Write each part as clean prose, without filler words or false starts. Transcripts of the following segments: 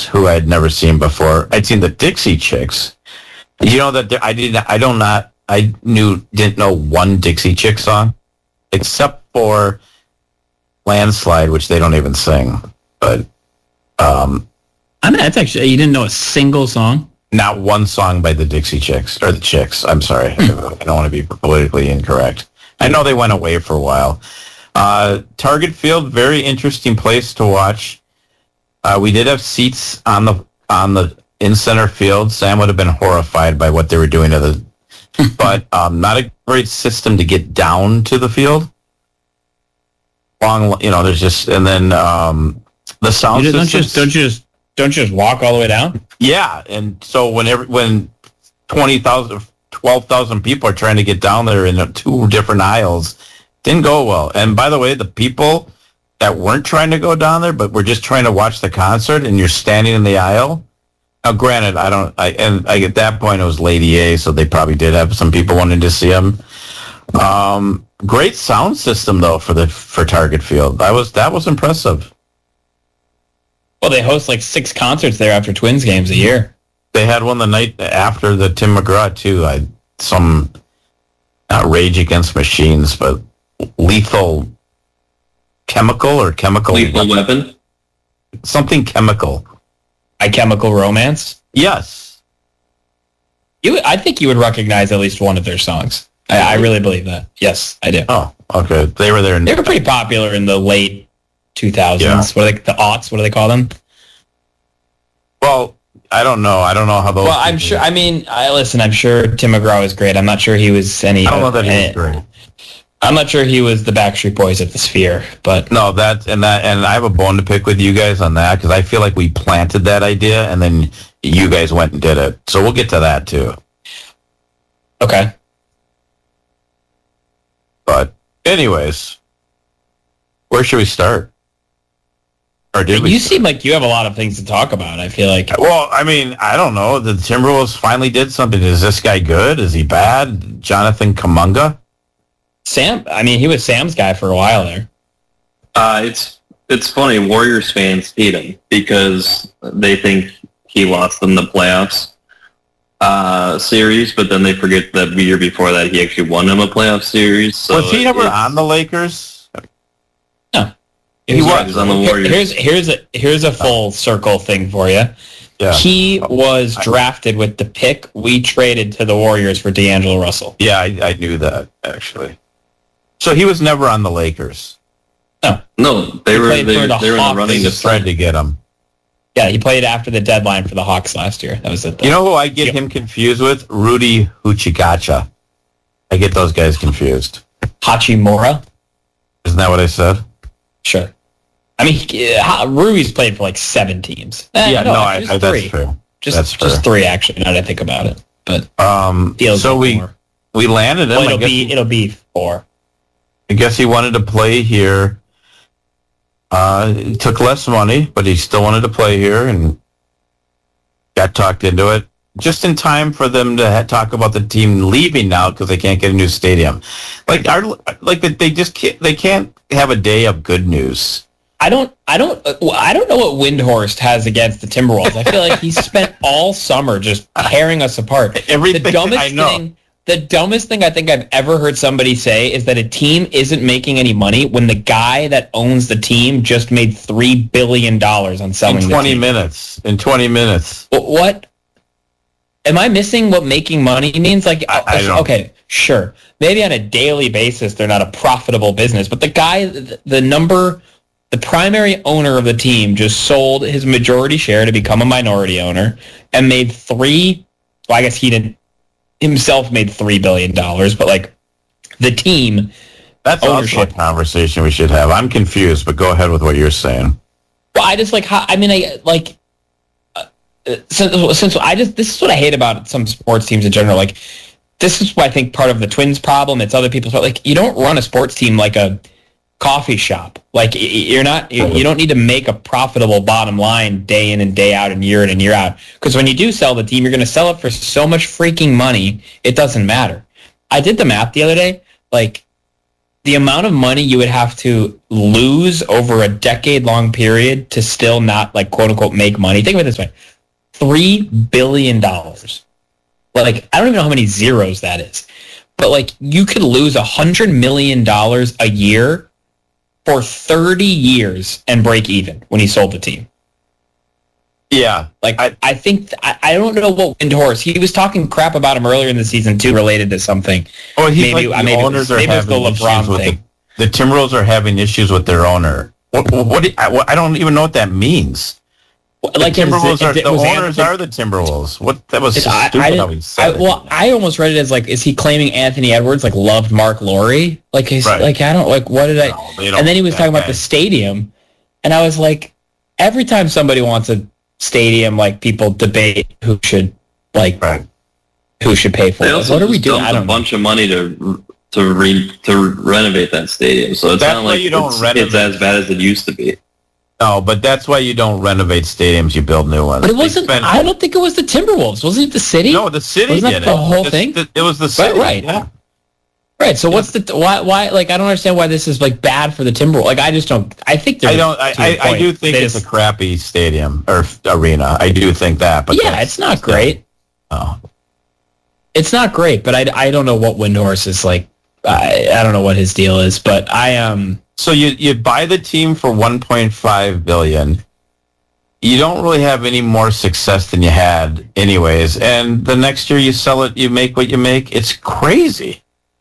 who I had never seen before. I'd seen the Dixie Chicks. You know that I didn't know one Dixie Chick song, except for Landslide, which they don't even sing. But I mean, that's actually, you didn't know a single song? Not one song by the Dixie Chicks, or the Chicks, I'm sorry. I don't want to be politically incorrect. I know they went away for a while. Target Field, very interesting place to watch. We did have seats on the in center field. Sam would have been horrified by what they were doing to the, but not a great system to get down to the field. There's just, and then the sound system. Don't you just walk all the way down? Yeah, and so when 20,000, 12,000 people are trying to get down there in two different aisles, didn't go well. And by the way, the people that weren't trying to go down there, but were just trying to watch the concert, and you're standing in the aisle. Now, granted, at that point it was Lady A, so they probably did have some people wanting to see him. Great sound system though for Target Field. That was impressive. Well, they host like 6 concerts there after Twins games a year. They had one the night after the Tim McGraw too. Not Rage Against Machines, but Lethal Chemical. Lethal Weapon? Something chemical. My Chemical Romance? Yes. I think you would recognize at least one of their songs. I really believe that. Yes, I do. Oh, okay. They were there. They were pretty popular in the late 2000s. Yeah. The aughts? What do they call them? Well, I don't know. I don't know how those. Well, I'm sure. I mean, I'm sure Tim McGraw was great. I'm not sure he was any. I don't know that he was great. I'm not sure he was the Backstreet Boys at the Sphere, but no, and I have a bone to pick with you guys on that because I feel like we planted that idea and then you guys went and did it. So we'll get to that too. Okay. But anyways, where should we start? Or did we? You seem like you have a lot of things to talk about. I feel like. Well, I mean, I don't know. The Timberwolves finally did something. Is this guy good? Is he bad? Jonathan Kuminga? Sam, I mean, he was Sam's guy for a while there. It's funny. Warriors fans hate him because they think he lost them the playoffs series, but then they forget that the year before that he actually won them a playoff series. So was he ever on the Lakers? No, he was on the Warriors. Here's a full circle thing for you. Yeah. He was drafted with the pick we traded to the Warriors for D'Angelo Russell. Yeah, I knew that actually. So he was never on the Lakers. No, they were in the running to try to get him. Yeah, he played after the deadline for the Hawks last year. That was it. You know who I get him confused with? Rudy Huchigacha. I get those guys confused. Hachimura? Isn't that what I said? Sure. I mean, Rudy's played for like 7 teams. That's true. Just 3 actually. Now that I think about it, but so we landed him. Well, it'll be 4. I guess he wanted to play here. He took less money, but he still wanted to play here and got talked into it. Just in time for them to talk about the team leaving now because they can't get a new stadium. They can't have a day of good news. I don't know what Windhorst has against the Timberwolves. I feel like he spent all summer just tearing us apart. The dumbest thing I think I've ever heard somebody say is that a team isn't making any money when the guy that owns the team just made $3 billion on selling in 20 minutes. In 20 minutes. What? Am I missing what making money means? Like, I don't. Okay, sure. Maybe on a daily basis they're not a profitable business, but the guy, the primary owner of the team just sold his majority share to become a minority owner and made I guess he didn't. Himself made $3 billion, but like the team, that's ownership. Also a conversation we should have. I'm confused, but go ahead with what you're saying. Well, I just like this is what I hate about some sports teams in general. Like this is what I think part of the Twins problem. It's other people's problem. Like you don't run a sports team like a coffee shop. Like you don't need to make a profitable bottom line day in and day out and year in and year out. Because when you do sell the team, you're going to sell it for so much freaking money, it doesn't matter. I did the math the other day. Like the amount of money you would have to lose over a decade-long period to still not, like, quote-unquote, make money. Think of it this way. $3 billion. Like, I don't even know how many zeros that is. But, like, you could lose $100 million a year for 30 years and break even when he sold the team. Yeah. Like, I think, I don't know what Windhorst, he was talking crap about him earlier in the season, too, related to something. Oh, maybe the owners are having issues with the Timberwolves are having issues with their owner. I don't even know what that means. Like the Timberwolves the owners are the Timberwolves. What that was so stupid how he said it. Well, I almost read it as like, is he claiming Anthony Edwards like loved Mark Lowry? Like he's like, I don't like, what did I? No, and then he was talking about the stadium, and I was like, every time somebody wants a stadium, like people debate who should who should pay for it. What are we doing? I don't know. A bunch of money to renovate that stadium, so it's not like it's as bad as it used to be. No, but that's why you don't renovate stadiums. You build new ones. But it wasn't. I don't think it was the Timberwolves. Wasn't it the city? No, the city wasn't did that the whole thing. It was the city. Right. Yeah. Right. So what's the why? Like I don't understand why this is like bad for the Timberwolves. Like I just don't. I think I don't. I do think it's a crappy stadium or arena. I do think that. But yeah, it's not great. Oh, it's not great. But I don't know what Windhorst is like. I don't know what his deal is. But So you buy the team for $1.5 billion. You don't really have any more success than you had anyways. And the next year you sell it, you make what you make. It's crazy.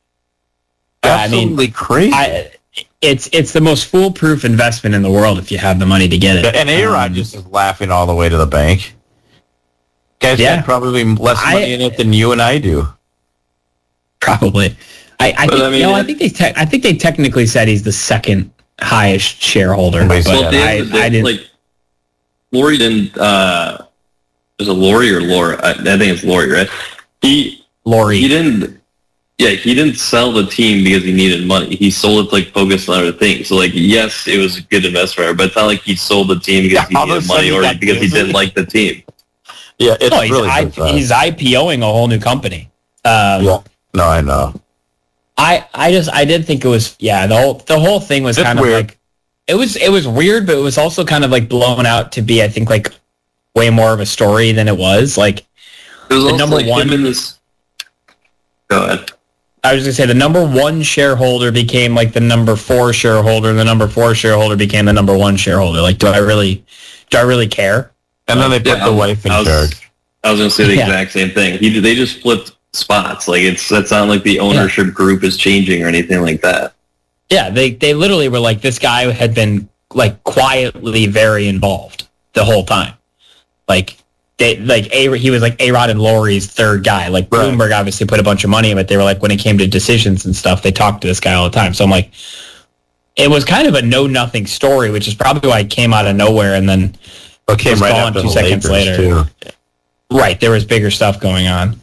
Absolutely crazy. It's the most foolproof investment in the world if you have the money to get it. And A-Rod just is laughing all the way to the bank. Guys have probably less money in it than you and I do. Probably. I think they technically said he's the second highest shareholder. But I didn't. Like, Lowry didn't. Was it Lowry or Laura? I think it's Lowry, right? Lowry. He didn't. Yeah, he didn't sell the team because he needed money. He sold it to like focus on other things. So like, yes, it was a good investment, but it's not like he sold the team because he needed money or because he didn't like the team. Yeah, it's he's IPOing a whole new company. No, I know. I did think it was the whole thing was kind of weird. Like it was weird, but it was also kind of like blown out to be I think like way more of a story than it was. Like it was the number one in this. Go ahead. I was gonna say the number one shareholder became like the number 4 shareholder, and the number 4 shareholder became the number 1 shareholder. Like, do I really care? And then they put the wife in charge. I was gonna say the exact same thing. They just flipped spots. Like that's not like the ownership group is changing or anything like that. Yeah, they literally were like this guy had been like quietly very involved the whole time. Like he was like A-Rod and Lowry's third guy. Like Bloomberg obviously put a bunch of money in it. They were like when it came to decisions and stuff, they talked to this guy all the time. So I'm like, it was kind of a know-nothing story, which is probably why it came out of nowhere and then came right after 2 seconds later. Too. Right, there was bigger stuff going on.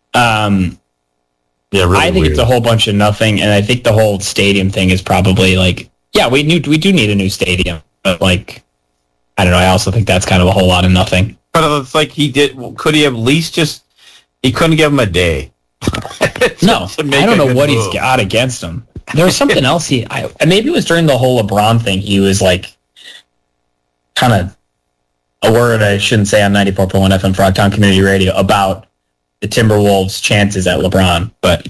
Really I think weird. it's a whole bunch of nothing, and I think the whole stadium thing is probably like, we do need a new stadium, but like, I don't know. I also think that's kind of a whole lot of nothing. But it's like could he have at least he couldn't give him a day? No, I don't know what he's got against him. There was something else maybe it was during the whole LeBron thing. He was like, kind of a word I shouldn't say on 94.1 FM Frogtown Community Radio about the Timberwolves' chances at LeBron, but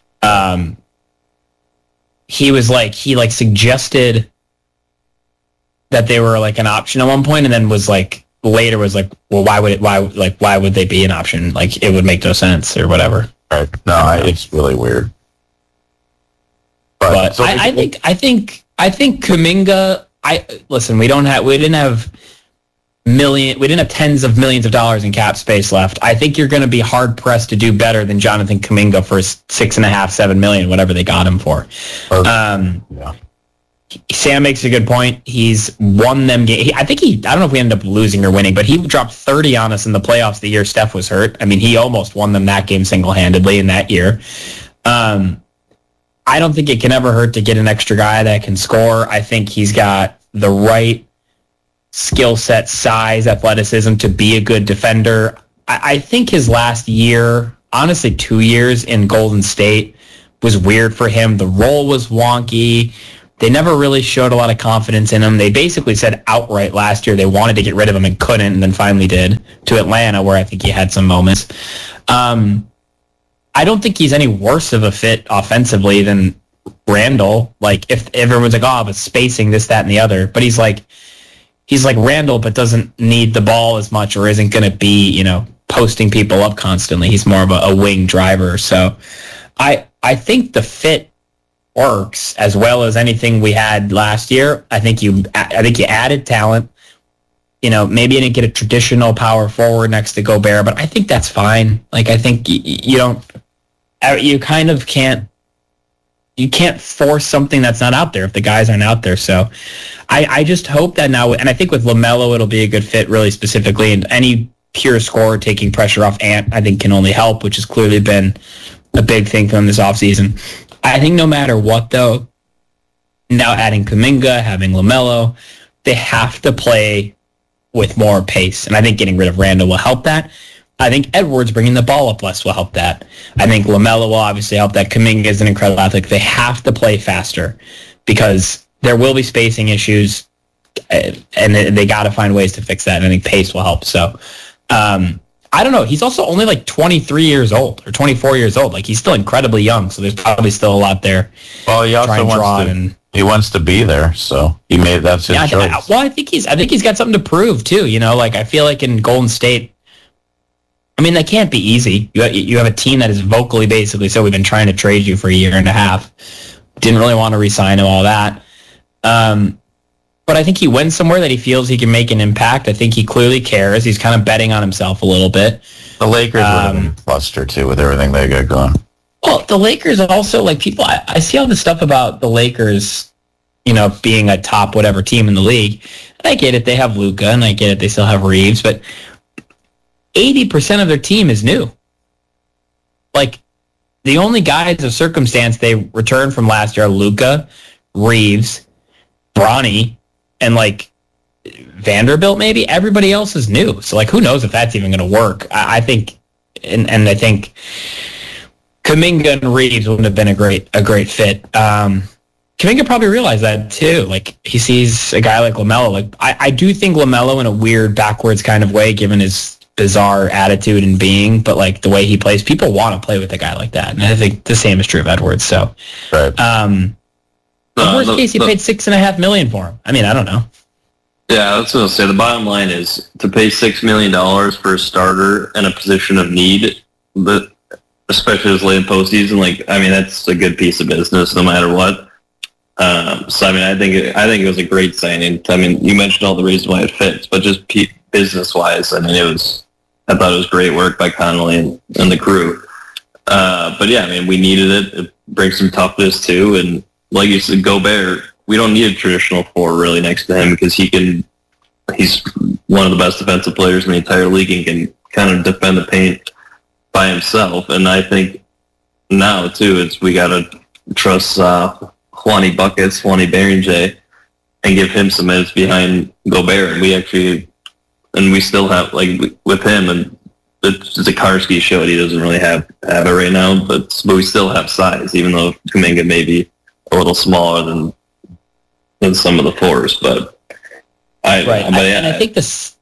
he suggested that they were like an option at one point, and then was like later was like, well, why would they be an option? Like it would make no sense or whatever. Right. No, it's really weird. But I think Kuminga. We didn't have tens of millions of dollars in cap space left. I think you're going to be hard pressed to do better than Jonathan Kuminga for $6.5-7 million, whatever they got him for. Sam makes a good point. He's won them game. I don't know if we ended up losing or winning, but he dropped 30 on us in the playoffs the year Steph was hurt. I mean, he almost won them that game single-handedly in that year. I don't think it can ever hurt to get an extra guy that can score. I think he's got the right skill set, size, athleticism to be a good defender. I think his last year, honestly 2 years in Golden State, was weird for him. The role was wonky. They never really showed a lot of confidence in him. They basically said outright last year they wanted to get rid of him and couldn't, and then finally did to Atlanta, where I think he had some moments. I don't think he's any worse of a fit offensively than Randall. Like, if everyone's like, oh, but spacing, this, that, and the other. But he's like Randall, but doesn't need the ball as much or isn't going to be, posting people up constantly. He's more of a wing driver. So I think the fit works as well as anything we had last year. I think you added talent. Maybe you didn't get a traditional power forward next to Gobert, but I think that's fine. Like, I think you can't force something that's not out there if the guys aren't out there. So I just hope that now, and I think with LaMelo, it'll be a good fit really specifically, and any pure scorer taking pressure off Ant, I think, can only help, which has clearly been a big thing for them this offseason. I think no matter what, though, now adding Kuminga, having LaMelo, they have to play with more pace, and I think getting rid of Randall will help that. I think Edwards bringing the ball up less will help that. I think LaMelo will obviously help that. Kuminga is an incredible athlete. They have to play faster because there will be spacing issues, and they got to find ways to fix that, and I think pace will help. So, I don't know. He's also only like 23 years old or 24 years old. Like, he's still incredibly young, so there's probably still a lot there. Well, he also wants to be there, so that's his choice. Well, I think he's got something to prove too. Like, I feel like in Golden State, I mean, that can't be easy. You have a team that is vocally basically said, we've been trying to trade you for a year and a half. Didn't really want to re-sign him, all that. But I think he went somewhere that he feels he can make an impact. I think he clearly cares. He's kind of betting on himself a little bit. The Lakers would have been flustered, too, with everything they got going. Well, the Lakers also, like, people, I see all this stuff about the Lakers, being a top whatever team in the league. And I get it. They have Luka, and I get it. They still have Reeves. But 80% of their team is new. Like, the only guys of circumstance they returned from last year are Luka, Reeves, Bronny, and, like, Vanderbilt maybe. Everybody else is new. So, like, who knows if that's even going to work. I think, and I think Kuminga and Reeves wouldn't have been a great fit. Kuminga probably realized that too. Like, he sees a guy like LaMelo. Like, I do think LaMelo, in a weird backwards kind of way, given his bizarre attitude and being, but like the way he plays, people want to play with a guy like that. And I think the same is true of Edwards. So, right. In worst case, you paid $6.5 million for him. I mean, I don't know. Yeah, I was going to say, the bottom line is to pay $6 million for a starter in a position of need, but especially as late in postseason, like, I mean, that's a good piece of business no matter what. So, I mean, I think it was a great signing. I mean, you mentioned all the reasons why it fits, but just business-wise, I mean, I thought it was great work by Connolly and the crew. But yeah, I mean, we needed it. It brings some toughness too, and like you said, Gobert, we don't need a traditional four really next to him because he's one of the best defensive players in the entire league and can kind of defend the paint by himself. And I think now too, we got to trust Juanny Buckets, Juanny Berenjay, and give him some minutes behind Gobert. And we still have, like, with him, and Zakarski showed he doesn't really have it right now, but we still have size, even though Kuminga may be a little smaller than some of the fours. But I think this.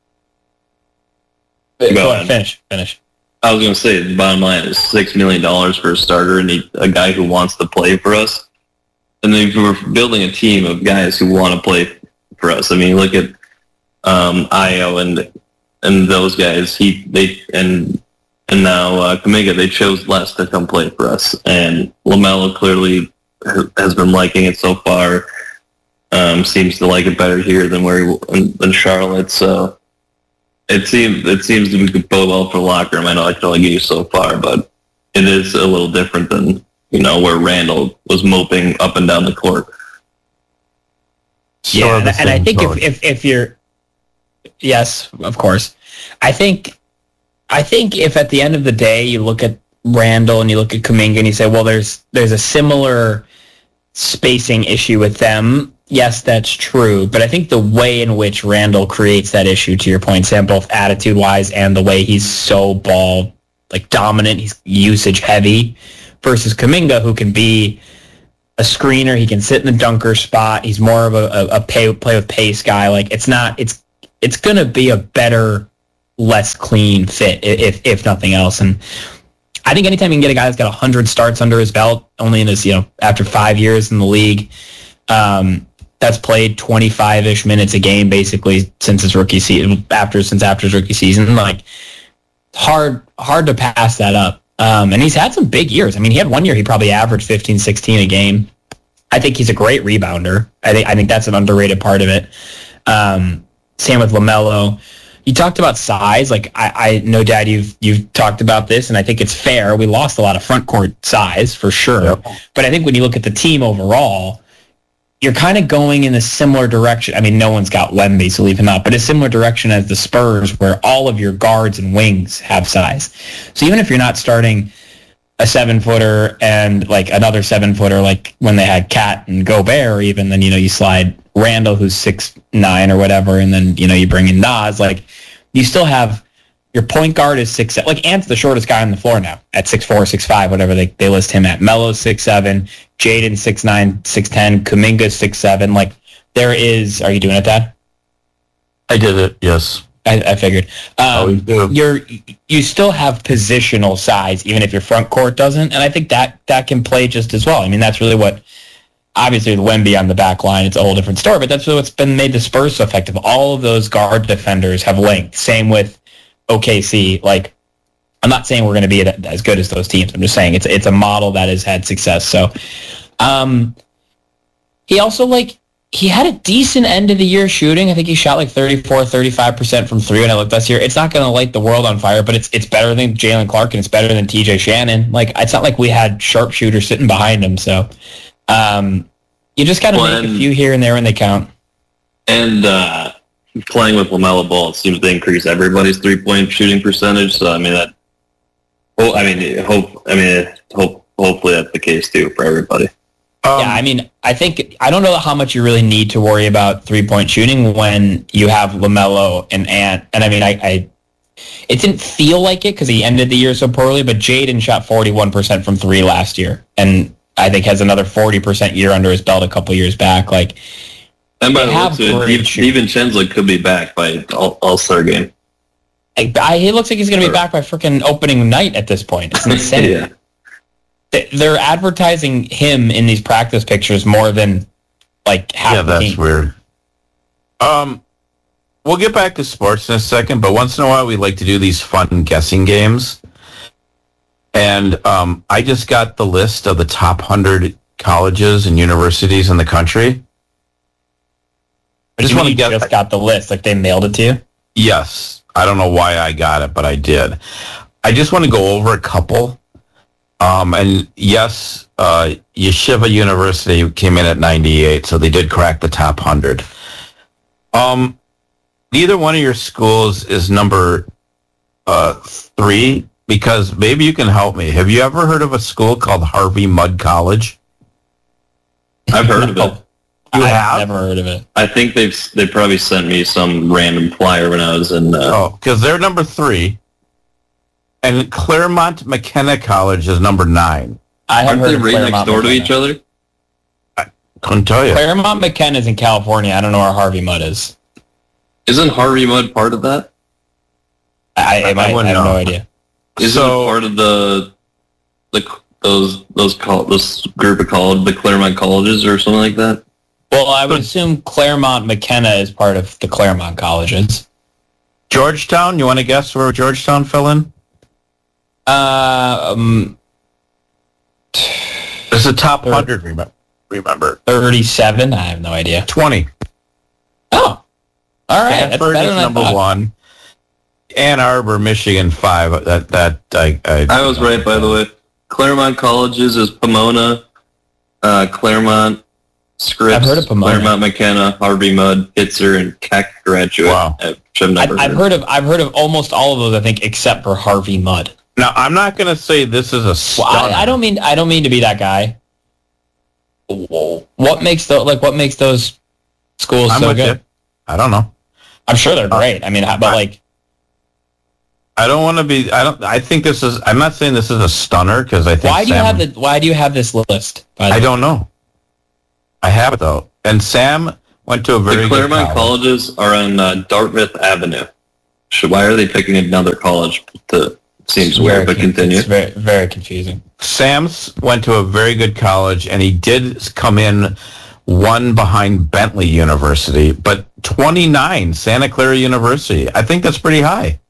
Go ahead. Finish. I was going to say the bottom line is $6 million for a starter and a guy who wants to play for us. And then we're building a team of guys who want to play for us. I mean, look at Ayo and those guys. And now Kuminga. They chose Les to come play for us, and LaMelo clearly has been liking it so far. Seems to like it better here than Charlotte. So it seems to be bode well for the locker room. I know I can only get you so far, but it is a little different than where Randall was moping up and down the court. Yeah, and I think if you're, yes, of course, I think if at the end of the day you look at Randall and you look at Kuminga and you say, well, there's a similar spacing issue with them. Yes, that's true. But I think the way in which Randall creates that issue, to your point, Sam, both attitude-wise and the way he's so dominant, he's usage-heavy, versus Kuminga, who can be a screener. He can sit in the dunker spot. He's more of a play with pace guy. Like it's going to be a better, less clean fit if nothing else. And I think anytime you can get a guy that's got 100 starts under his belt, only in his, after 5 years in the league, that's played 25-ish minutes a game basically since his rookie season, since after his rookie season, like hard to pass that up. And he's had some big years. I mean, he had 1 year he probably averaged 15, 16 a game. I think he's a great rebounder. I think that's an underrated part of it. Same with LaMelo. You talked about size. Like I know, Dad, you've talked about this, and I think it's fair. We lost a lot of front court size for sure. Yep. But I think when you look at the team overall, you're kind of going in a similar direction. I mean, no one's got Wemby, so leave him out, but a similar direction as the Spurs, where all of your guards and wings have size. So even if you're not starting a 7-footer and like another 7-footer, like when they had Cat and Gobert, or even then, you slide Randall, who's 6'9" or whatever, and then, you bring in Nas, like you still have your point guard is 6'7". Like Ant's the shortest guy on the floor now at 6'4", 6'5", whatever they list him at. Melo's 6'7", Jaden 6'9", 6'10", Kuminga's 6'7". Like there is. Are you doing it, Dad? I did it. Yes. I figured. You still have positional size, even if your front court doesn't, and I think that can play just as well. I mean, that's really what. Obviously, the Wemby on the back line, it's a whole different story, but that's really what's been made the Spurs so effective. All of those guard defenders have length. Same with OKC. Like, I'm not saying we're going to be as good as those teams. I'm just saying it's a model that has had success. So, he also, he had a decent end of the year shooting. I think he shot 34-35% from three when I looked last year. It's not going to light the world on fire, but it's better than Jalen Clark and it's better than TJ Shannon. Like, it's not like we had sharpshooters sitting behind him. So, you just got to make a few here and there when they count. And playing with LaMelo Ball seems to increase everybody's 3-point shooting percentage. So I mean hopefully that's the case too for everybody. Yeah, I mean, I don't know how much you really need to worry about 3-point shooting when you have LaMelo and Ant. And I mean, it didn't feel like it because he ended the year so poorly, but Jaden shot 41% from three last year, and I think has another 40% year under his belt a couple years back. Like, and by the way, DiVincenzo could be back by All-Star game. He looks like he's going to be back by freaking opening night at this point. It's insane. Yeah. They're advertising him in these practice pictures more than half the team. Yeah, that's weird. We'll get back to sports in a second, but once in a while we like to do these fun guessing games. And I just got the list of the top 100 colleges and universities in the country. I just want to guess. Just got the list, like they mailed it to you? Yes. I don't know why I got it, but I did. I just want to go over a couple. And yes, Yeshiva University came in at 98, so they did crack the top 100. Neither one of your schools is number 3, because maybe you can help me. Have you ever heard of a school called Harvey Mudd College? I've heard of it. You have? Never heard of it. I think they probably sent me some random flyer when I was in... because they're number 3. And Claremont McKenna College is number 9. Aren't they right next door to each other? I couldn't tell you. Claremont McKenna is in California. I don't know where Harvey Mudd is. Isn't Harvey Mudd part of that? I have no idea. Isn't it part of this group of college, the Claremont colleges or something like that? Well, I would assume Claremont McKenna is part of the Claremont colleges. Georgetown, you want to guess where Georgetown fell in? It's the top 100, remember. 37? I have no idea. 20. Oh. All right. Stanford is number 1. Ann Arbor, Michigan, 5. I was right, by the way. Claremont colleges is Pomona, Claremont, Scripps, I've heard of Pomona. Claremont McKenna, Harvey Mudd, Pitzer, and Keck graduate. Wow. I've heard of almost all of those, I think, except for Harvey Mudd. Now, I'm not going to say this is a stunner. Well, I don't mean to be that guy. What makes those schools so good? I don't know. I'm sure they're great. I mean, but I don't want to be. I think this is. I'm not saying this is a stunner because I think. Why do you have this list? I don't know. I have it though, and Sam went to a very the good Claremont colleges are on Dartmouth Avenue. Why are they picking another college? Seems weird, but continue. It's very, very confusing. Sam's went to a very good college, and he did come in one behind Bentley University, but 29, Santa Clara University. I think that's pretty high.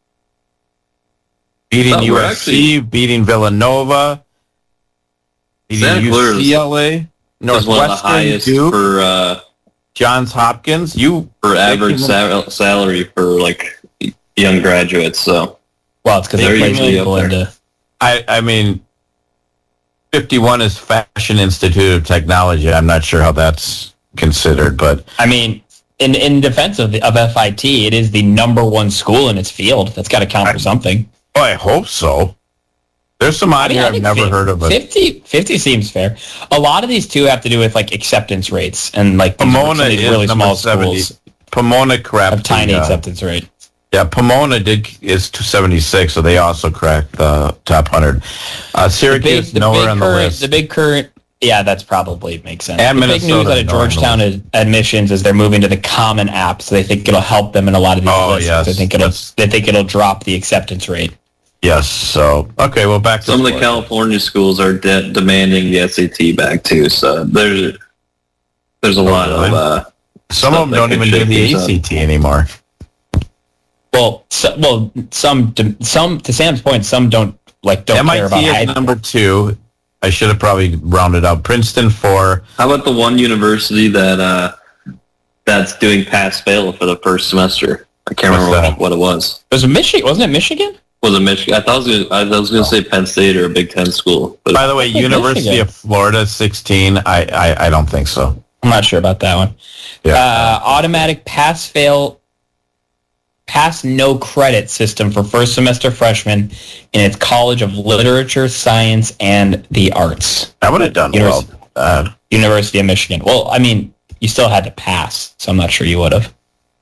Beating USC, beating Villanova, beating UCLA, Northwestern, Duke, for Johns Hopkins. For average salary for like young graduates. So, well, it's because they're usually people into. I mean, 51 is Fashion Institute of Technology. I'm not sure how that's considered, but I mean, in defense of FIT, it is the number one school in its field. That's got to count for something. Oh, I hope so. There's some out here I've never heard of. 50 seems fair. A lot of these too have to do with like acceptance rates and like Pomona is really small 70. Schools. Pomona cracked a tiny acceptance rate. Yeah, Pomona is 276, so they also cracked the top 100. Syracuse nowhere on the list. The big current. Yeah, that's probably makes sense. And the big news out of Georgetown admissions is they're moving to the Common App, so they think it'll help them in a lot of these lists. Yes. They think it'll drop the acceptance rate. Yes. So back to some of the California schools are demanding the SAT back too. So there's a lot of some of them don't even do the ACT anymore. Well, some to Sam's point, some don't care about MIT is number 2. I should have probably rounded up. Princeton 4. How about the one university that's doing pass-fail for the first semester? I can't remember what it was. It was Michigan, wasn't it Michigan? Was it Michigan? I thought I was going to say Penn State or a Big Ten school. But by the way, University of Florida 16. I don't think so. I'm not sure about that one. Yeah. Automatic pass-fail. Pass no credit system for first semester freshmen in its College of Literature, Science, and the Arts. I would have done well. University of Michigan. Well, I mean, you still had to pass, so I'm not sure you would have.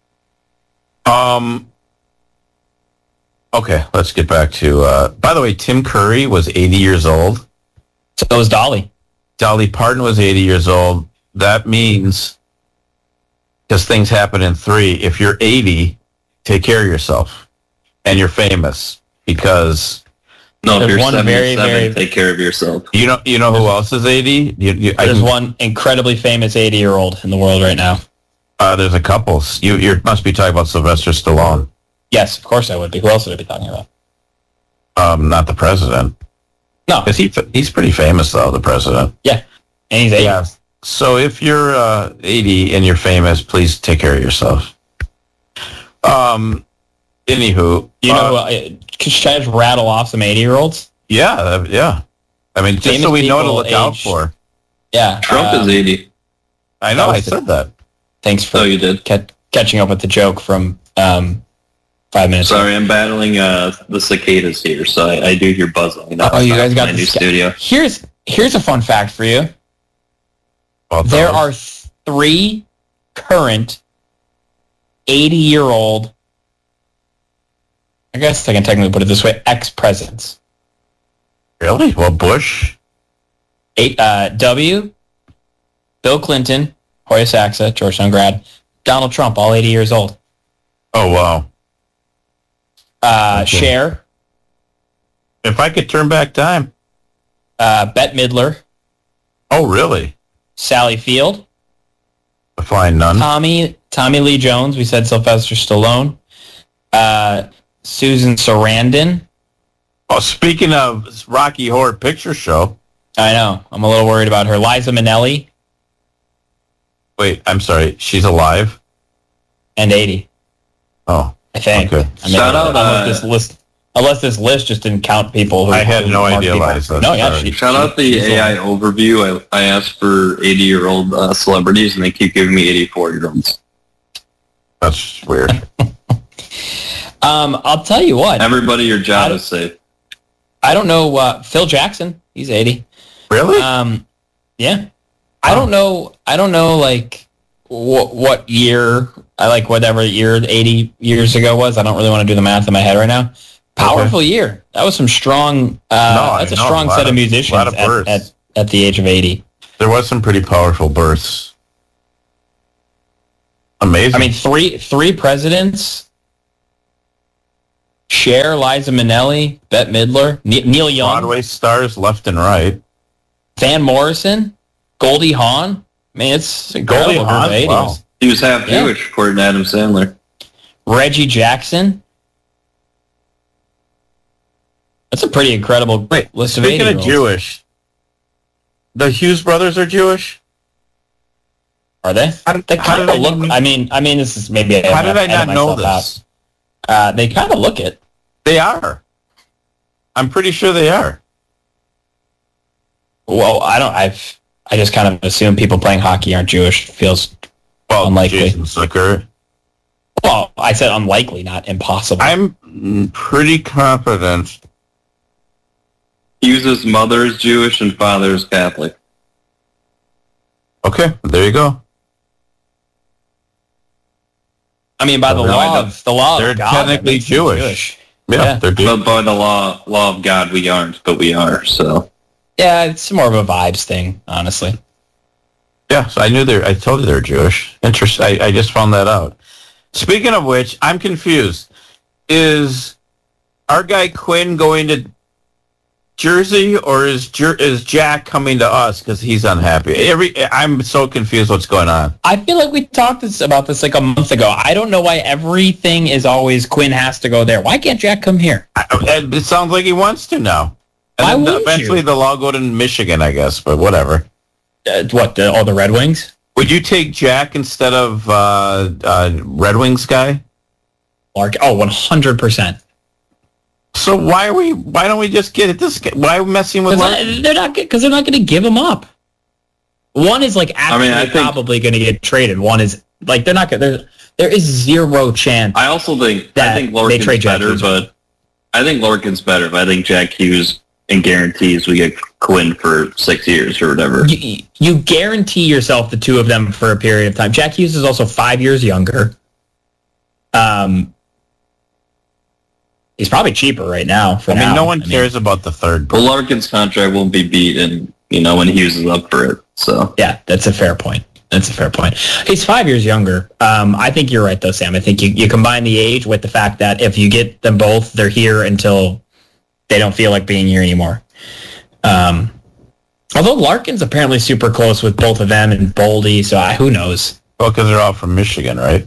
Okay, let's get back to... by the way, Tim Curry was 80 years old. So was Dolly. Dolly Parton was 80 years old. That means, because things happen in 3, if you're 80... take care of yourself, and you're famous because. No, if you're 77, take care of yourself. You know who else is 80? There's one incredibly famous 80-year-old in the world right now. There's a couple. You must be talking about Sylvester Stallone. Yes, of course I would be. Who else would I be talking about? Not the president. No, because he's pretty famous though. The president. Yeah, and he's 80. Yeah. So if you're 80 and you're famous, please take care of yourself. Anywho, should I just rattle off some 80-year-olds? Yeah. I mean, just famous so we know to look out for. Yeah. Trump is 80. I know, I said that. Thanks for you did. Catching up with the joke from 5 minutes Sorry, I'm battling the cicadas here, so I do hear buzzing. You guys got the new studio. Here's a fun fact for you. There are 3 current 80-year-old, I guess I can technically put it this way, ex-presidents. Really? Well, Bush? W, Bill Clinton, Hoya Saxa, Georgetown grad, Donald Trump, all 80 years old. Oh, wow. Okay. Cher. If I could turn back time. Bette Midler. Oh, really? Sally Field. The Flying Nun. Tommy Lee Jones. We said Sylvester Stallone. Susan Sarandon. Oh, speaking of Rocky Horror Picture Show. I know. I'm a little worried about her. Liza Minnelli. Wait, I'm sorry. She's alive? And 80. Oh. I think. Okay. Shout out unless this list just didn't count people who... I had no idea, Liza. No, yeah. Shout out the AI overview. I asked for 80-year-old celebrities, and they keep giving me 84-year-olds. That's weird. I'll tell you what. Everybody, your job is safe. I don't know. Phil Jackson, he's 80. Really? Yeah. I don't know. Like what year. I like whatever year 80 years ago was. I don't really want to do the math in my head right now. Powerful year. That was some strong. That's a strong set of musicians at the age of 80. There was some pretty powerful births. Amazing. I mean, three presidents: Cher, Liza Minnelli, Bette Midler, Neil Young, Broadway stars left and right. Van Morrison, Goldie Hawn. I mean, it's incredible. Goldie Hawn, wow. He was half Jewish, according to Adam Sandler. Reggie Jackson. That's a pretty incredible list of 80-year-olds. Speaking of Jewish, the Hughes brothers are Jewish? Are they? They kind of look. I mean, this is maybe. How did I not know this? They kind of look it. They are. I'm pretty sure they are. Well, I just kind of assume people playing hockey aren't Jewish. Feels unlikely. Jason Zucker. Well, I said unlikely, not impossible. I'm pretty confident. Hughes' mother is Jewish and father is Catholic. Okay, there you go. I mean, by the law of they're God, technically Jewish. Yeah, they're Jewish. But by the law of God, we aren't, but we are. So yeah, it's more of a vibes thing, honestly. Yeah, so I told you they're Jewish. Interesting. I just found that out. Speaking of which, I'm confused. Is our guy Quinn going to Jersey, or is Jack coming to us because he's unhappy? I'm so confused what's going on. I feel like we talked about this like a month ago. I don't know why everything is always Quinn has to go there. Why can't Jack come here? It sounds like he wants to now. And why wouldn't eventually they'll all go to Michigan, I guess, but whatever. All the Red Wings? Would you take Jack instead of Red Wings guy? 100%. So why don't we just get this guy? Why are we messing with Larkin? They're not going to give him up. One is like actually probably going to get traded. One is like they're not going to. There is zero chance. I think Larkin's better, but I think Larkin's better. But I think Jack Hughes and guarantees we get Quinn for 6 years or whatever. You guarantee yourself the two of them for a period of time. Jack Hughes is also 5 years younger. He's probably cheaper right now. No one cares about the third. Well, Larkin's contract won't be beat, and when Hughes is up for it. So yeah, that's a fair point. He's 5 years younger. I think you're right, though, Sam. I think you combine the age with the fact that if you get them both, they're here until they don't feel like being here anymore. Although Larkin's apparently super close with both of them and Boldy, so who knows? Well, because they're all from Michigan, right?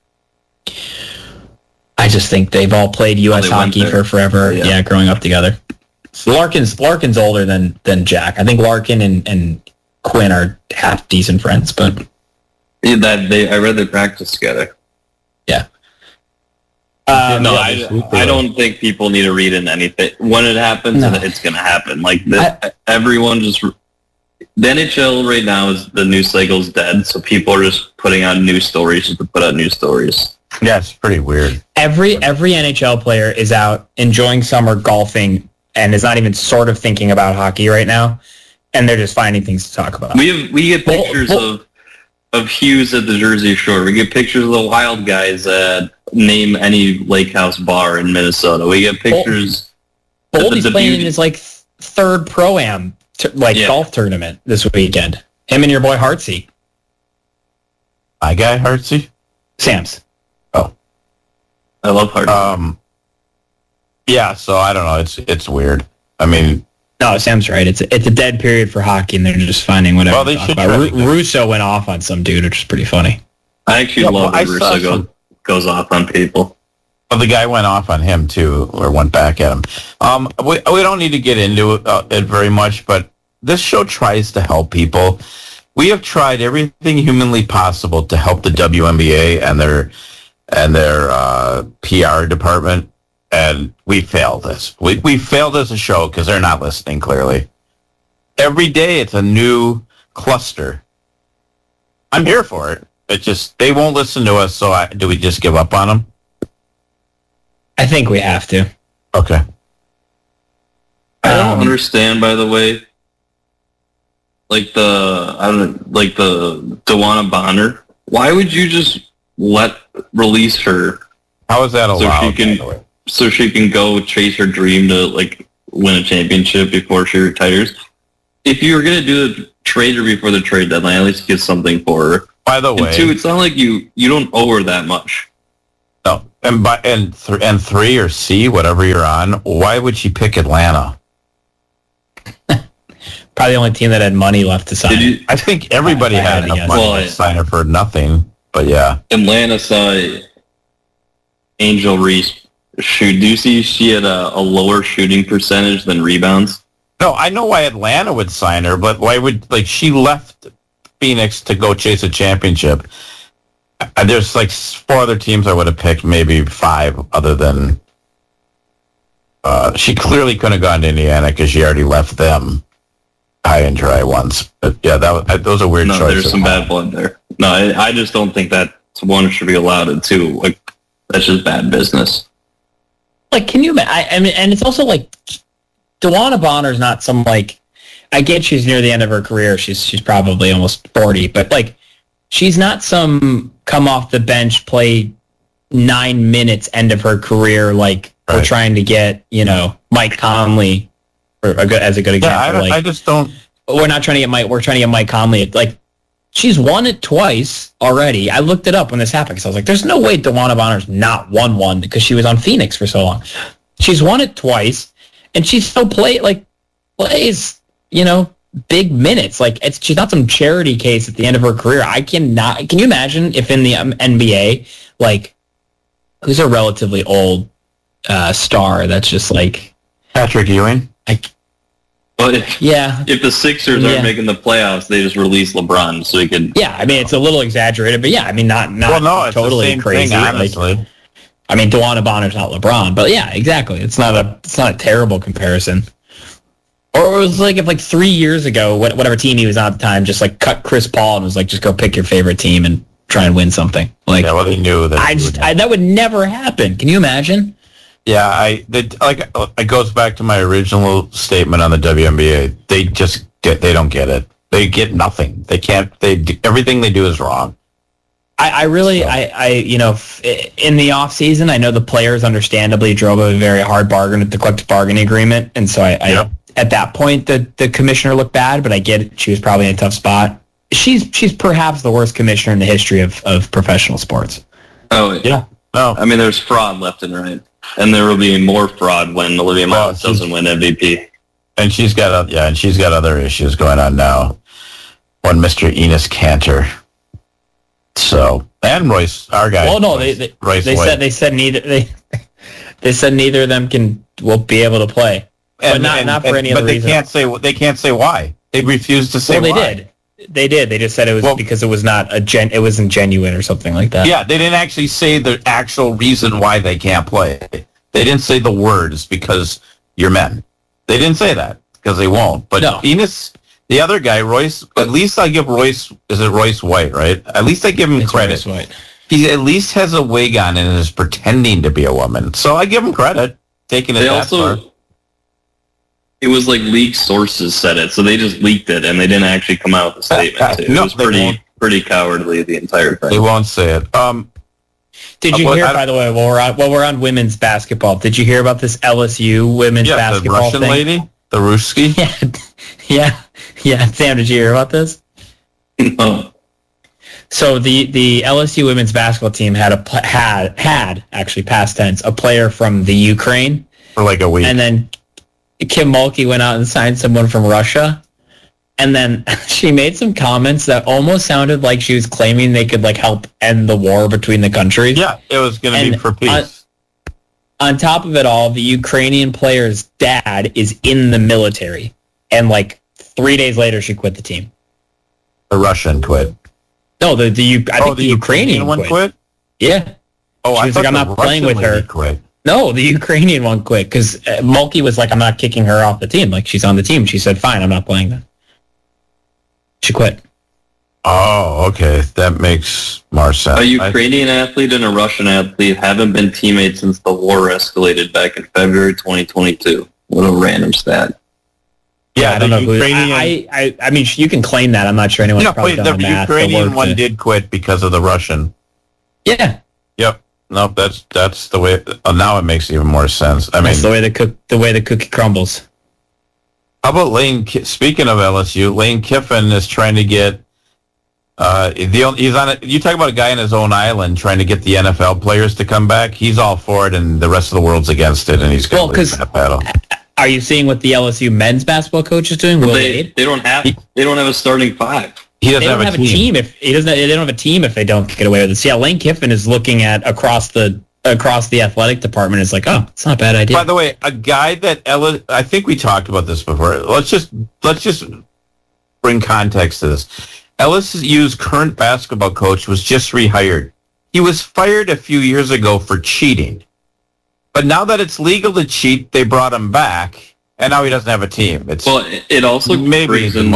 I just think they've all played U.S. hockey for forever. Yeah, growing up together. So Larkin's older than Jack. I think Larkin and Quinn are half decent friends, but I read they practice together. Yeah. I don't think people need to read in anything. When it happens, it's going to happen. Like everyone just the NHL right now is the news cycle's dead, so people are just putting out news stories just to put out news stories. Yeah, it's pretty weird. Every NHL player is out enjoying summer golfing and is not even sort of thinking about hockey right now, and they're just finding things to talk about. We get pictures of Hughes at the Jersey Shore. We get pictures of the Wild guys at name any lake house bar in Minnesota. We get pictures. Boldy's playing in his third pro-am golf tournament this weekend. Him and your boy Hartsey. My guy Hartsey? Sam's. Oh. I love Hartsey. Yeah, so I don't know. It's weird. I mean... No, Sam's right. It's a dead period for hockey, and they're just finding whatever. Well, they should Russo went off on some dude, which is pretty funny. I actually love when Russo goes off on people. Well, the guy went off on him, too, or went back at him. We don't need to get into it very much, but this show tries to help people. We have tried everything humanly possible to help the WNBA and their PR department, and we failed this. We failed as a show because they're not listening, clearly. Every day it's a new cluster. I'm here for it. It's just, they won't listen to us, so do we just give up on them? I think we have to. Okay. I don't understand, by the way, the DeWanna Bonner. Why would you just release her? How is that allowed? So she can, so she can go chase her dream to like win a championship before she retires. If you were gonna do a trade her before the trade deadline, at least get something for her. By the way, and two, it's not like you don't owe her that much. No, and three or C, whatever you're on. Why would she pick Atlanta? Probably the only team that had money left to sign. I think everybody had enough money to sign her for nothing. But yeah, Atlanta saw Angel Reese shoot. Do you see she had a lower shooting percentage than rebounds? No, I know why Atlanta would sign her, but why would she left Phoenix to go chase a championship? There's like 4 other teams I would have picked, maybe 5 other than. She clearly couldn't have gone to Indiana because she already left them high and dry once. But yeah, those are weird choices. No, there's some bad blood there. No, I just don't think that one should be allowed. And two, like that's just bad business. Like, can you? I mean, and it's also like DeWanna Bonner's not some like. I get she's near the end of her career. She's probably almost 40, but like, she's not some come off the bench, play 9 minutes end of her career. Like right. We're trying to get Mike Conley as a good example. Yeah, I just don't. We're not trying to get Mike. We're trying to get Mike Conley. Like she's won it twice already. I looked it up when this happened because I was like, "There's no way DeWanna Bonner's not won one because she was on Phoenix for so long." She's won it twice, and she still plays big minutes. Like she's not some charity case at the end of her career. I cannot. Can you imagine if in the NBA, like, who's a relatively old star that's just like Patrick Ewing? But if the Sixers aren't making the playoffs, they just release LeBron so he can. Yeah, I mean it's a little exaggerated, but yeah, I mean not it's totally the same crazy. Thing, honestly. Like, I mean DeWanna Bonner's not LeBron, but yeah, exactly. It's not a terrible comparison. Or it was like if 3 years ago, whatever team he was on at the time, just like cut Chris Paul and was like, just go pick your favorite team and try and win something. Like, yeah, well, they knew that. That would never happen. Can you imagine? Yeah, it goes back to my original statement on the WNBA. They don't get it. They get nothing. They can't. Everything they do is wrong. In the off season, I know the players understandably drove a very hard bargain with the collective bargaining agreement, and so at that point, the commissioner looked bad, but I get it. She was probably in a tough spot. She's perhaps the worst commissioner in the history of professional sports. Oh, yeah. No. I mean, there's fraud left and right. And there will be more fraud when Olivia Miles doesn't win MVP. And she's got other issues going on now. One Mr. Enos Cantor. So, and Royce, our guy. Well, no, they said neither of them will be able to play. But not for any other reason. But they can't say why. They refused to say why. They did. They just said it was because it was it wasn't genuine or something like that. Yeah, they didn't actually say the actual reason why they can't play. They didn't say the words because you're men. They didn't say that because they won't. But no. Enos, the other guy, Royce, at least I give Royce, is it Royce White, right? At least I give him credit. Royce White. He at least has a wig on and is pretending to be a woman. So I give him credit, taking it that far. It was like leaked sources said it, so they just leaked it, and they didn't actually come out with a statement. It was pretty cowardly, the entire thing. They won't say it. Did you hear, by the way, while we're on women's basketball, did you hear about this LSU women's basketball the Russian thing? lady? The Ruski? Yeah. Sam, did you hear about this? No. So the LSU women's basketball team had actually past tense, a player from the Ukraine. For like a week. And then Kim Mulkey went out and signed someone from Russia, and then she made some comments that almost sounded like she was claiming they could help end the war between the countries. Yeah, it was going to be for peace. On top of it all, the Ukrainian player's dad is in the military, and 3 days later she quit the team. The Russian quit. No, I think the Ukrainian one quit. Yeah. Oh, she was I'm not playing with her. Quit. No, the Ukrainian one quit because Mulkey was like, I'm not kicking her off the team. She's on the team. She said, fine, I'm not playing then. She quit. Oh, okay. That makes more sense. A Ukrainian athlete and a Russian athlete haven't been teammates since the war escalated back in February 2022. What a random stat. Yeah, I don't know Ukrainian... I mean, you can claim that. I'm not sure anyone's probably done the math. The Ukrainian one did quit because of the Russian. Yeah. Yep. Nope. That's the way. Now it makes even more sense. I mean, that's the way the cookie crumbles. How about Lane? Speaking of LSU, Lane Kiffin is trying to get. He's on it. You talk about a guy in his own island trying to get the NFL players to come back. He's all for it, and the rest of the world's against it, and he's going to lose that battle. Are you seeing what the LSU men's basketball coach is doing? They don't have a starting five. He doesn't have a team. They don't have a team if they don't get away with this. Yeah, Lane Kiffin is looking at across the athletic department. It's like, oh, it's not a bad idea. By the way, a guy that I think we talked about this before. Let's just bring context to this. LSU's current basketball coach was just rehired. He was fired a few years ago for cheating. But now that it's legal to cheat, they brought him back, and now he doesn't have a team. It also brings in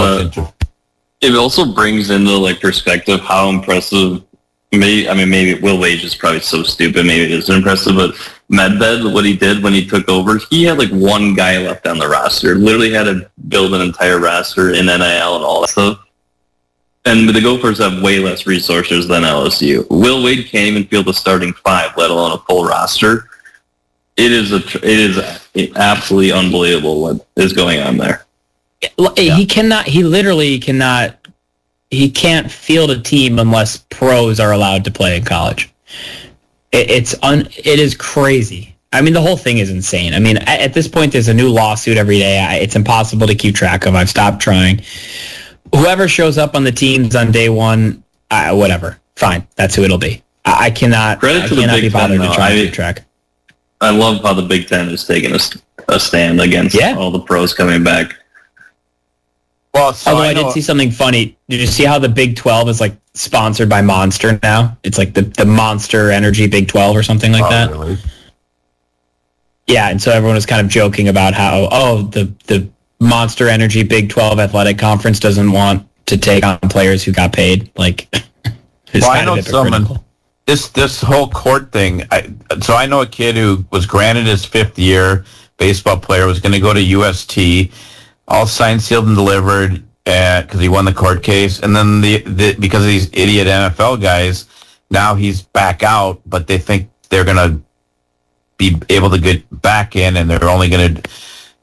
the perspective how impressive. Maybe Will Wade is probably so stupid. Maybe it isn't impressive, but Medved, what he did when he took over, he had one guy left on the roster. Literally had to build an entire roster in NIL and all that stuff. And the Gophers have way less resources than LSU. Will Wade can't even field the starting five, let alone a full roster. It is absolutely unbelievable what is going on there. He literally cannot. He can't field a team unless pros are allowed to play in college. It is crazy. I mean, the whole thing is insane. I mean, at this point, there's a new lawsuit every day. It's impossible to keep track of. I've stopped trying. Whoever shows up on the teams on day one, whatever, fine. That's who it'll be. I cannot be bothered to try and keep track. I love how the Big Ten is taking a stand against all the pros coming back. Well, although I did see something funny. Did you see how the Big 12 is sponsored by Monster now? It's the Monster Energy Big 12 or something like that. Really? Yeah, and so everyone was kind of joking about how the Monster Energy Big 12 Athletic Conference doesn't want to take on players who got paid. I know someone. This whole court thing. So I know a kid who was granted his fifth year. Baseball player was going to go to UST. All signed, sealed, and delivered because he won the court case. And then because of these idiot NFL guys, now he's back out. But they think they're going to be able to get back in, and they're only going to,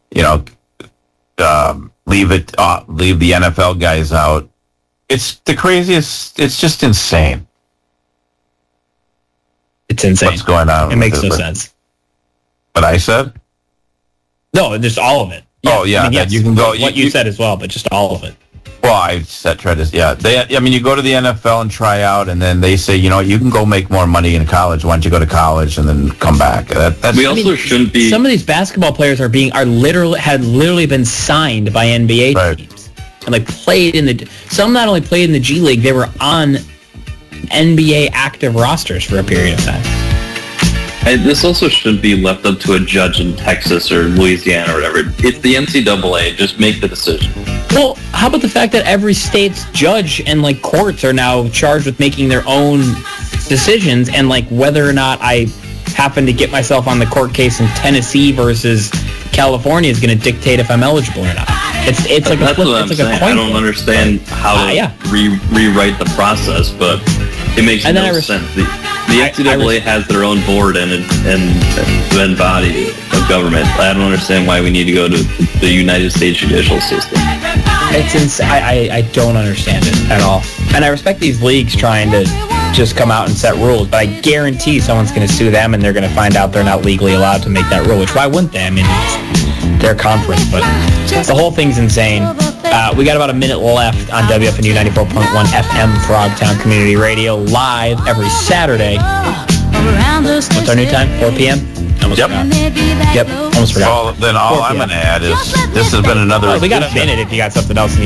leave the NFL guys out. It's the craziest. It's just insane. It's insane. What's going on? It makes no sense. What I said? No, just all of it. Yeah. Oh, yeah. I mean, yes, you can go. You said as well, but just all of it. Well, I tried to. Yeah. You go to the NFL and try out, and then they say, you can go make more money in college. Why don't you go to college and then come back? Shouldn't be. Some of these basketball players had literally been signed by NBA teams and played in the. Some not only played in the G League, they were on NBA active rosters for a period of time. This also shouldn't be left up to a judge in Texas or Louisiana or whatever. It's the NCAA. Just make the decision. Well, how about the fact that every state's judge and courts are now charged with making their own decisions, and whether or not I happen to get myself on the court case in Tennessee versus California is going to dictate if I'm eligible or not. It's like that's what I'm saying. I don't understand how to rewrite the process, but it makes no sense. The NCAA has their own board and body of government. I don't understand why we need to go to the United States judicial system. It's insane. I don't understand it at all. And I respect these leagues trying to just come out and set rules, but I guarantee someone's going to sue them and they're going to find out they're not legally allowed to make that rule, which why wouldn't they? I mean, it's their conference, but the whole thing's insane. We got about a minute left on WFNU 94.1 FM Frogtown Community Radio, live every Saturday. What's our new time? 4 p.m.? Almost forgot. Well, then all I'm going to add is this has been another... we got a minute if you got something else.